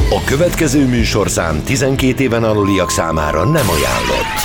A következő műsorszám 12 éven aluliak számára nem ajánlott.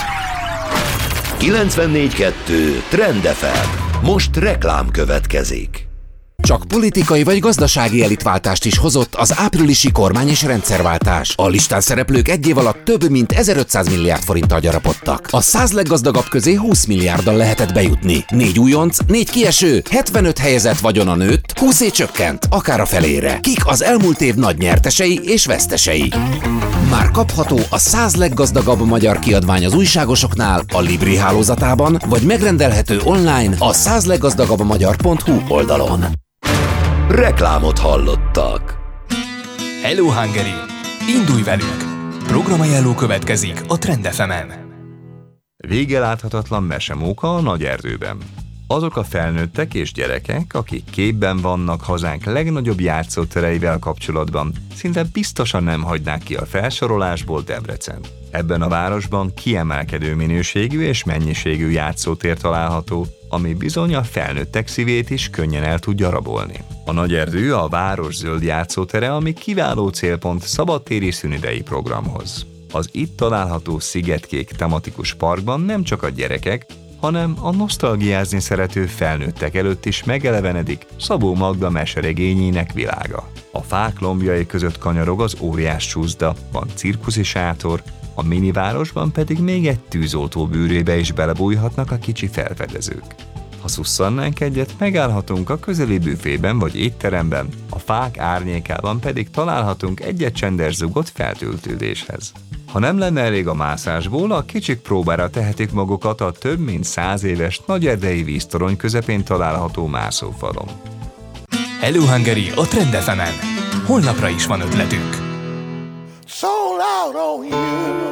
94.2 Trend FM. Most reklám következik. Csak politikai vagy gazdasági elitváltást is hozott az áprilisi kormány- és rendszerváltás. A listán szereplők egy év alatt több mint 1500 milliárd forinttal gyarapodtak. A 100 leggazdagabb közé 20 milliárddal lehetett bejutni. 4 újonc, 4 kieső, 75 helyezett vagyona nőtt, 20 csökkent, akár a felére. Kik az elmúlt év nagy nyertesei és vesztesei? Már kapható a 100 leggazdagabb magyar kiadvány az újságosoknál, a Libri hálózatában, vagy megrendelhető online a 100leggazdagabbmagyar.hu oldalon. Reklámot hallottak. Hello Hungary! Indulj velünk! Programajánló következik a Trend FM-en. Vége láthatatlan mesemóka a nagy erdőben. Azok a felnőttek és gyerekek, akik képben vannak hazánk legnagyobb játszótereivel kapcsolatban, szinte biztosan nem hagynák ki a felsorolásból Debrecen. Ebben a városban kiemelkedő minőségű és mennyiségű játszótér található, ami bizony a felnőttek szívét is könnyen el tudja rabolni. A nagy erdő a város zöld játszótere, ami kiváló célpont szabadtéri szünidei programhoz. Az itt található szigetkék tematikus parkban nem csak a gyerekek, hanem a nosztalgiázni szerető felnőttek előtt is megelevenedik Szabó Magda meseregényének világa. A fák lombjai között kanyarog az óriás csúszda, van cirkuszi sátor, a minivárosban pedig még egy tűzoltó bűrébe is belebújhatnak a kicsi felfedezők. Ha szusszannánk egyet, megállhatunk a közeli büfében vagy étteremben, a fák árnyékában pedig találhatunk egy csendes zugot feltöltődéshez. Ha nem lenne elég a mászásból, a kicsik próbára tehetik magukat a több mint 100 éves nagyerdei víztorony közepén található mászófalon. Hello Hungary a Trend FM-en. Holnapra is van ötletünk. So loud on you.